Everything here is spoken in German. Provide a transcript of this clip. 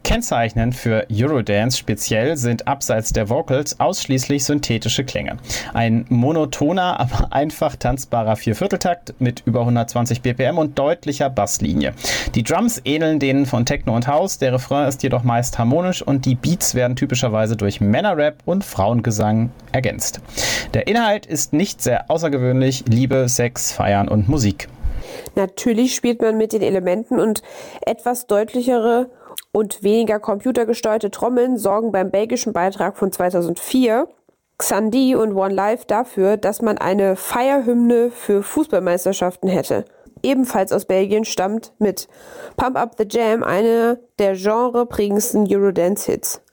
Kennzeichnend für Eurodance speziell sind abseits der Vocals ausschließlich synthetische Klänge. Ein monotoner, aber einfach tanzbarer Viervierteltakt mit über 120 BPM und deutlicher Basslinie. Die Drums ähneln denen von Techno und House, der Refrain ist jedoch meist harmonisch und die Beats werden typischerweise durch Männerrap und Frauengesang ergänzt. Der Inhalt ist nicht sehr außergewöhnlich: Liebe, Sex, Feiern und Musik. Natürlich spielt man mit den Elementen und etwas deutlichere und weniger computergesteuerte Trommeln sorgen beim belgischen Beitrag von 2004 Xandi und One Life dafür, dass man eine Feierhymne für Fußballmeisterschaften hätte. Ebenfalls aus Belgien stammt mit Pump Up the Jam einer der genreprägendsten Eurodance-Hits.